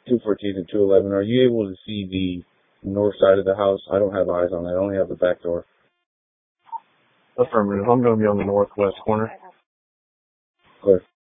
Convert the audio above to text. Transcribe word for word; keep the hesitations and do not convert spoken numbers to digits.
two fourteen and two eleven. Are you able to see the north side of the house? I don't have eyes on it. I only have the back door. Affirmative. I'm going to be on the northwest corner. Clear.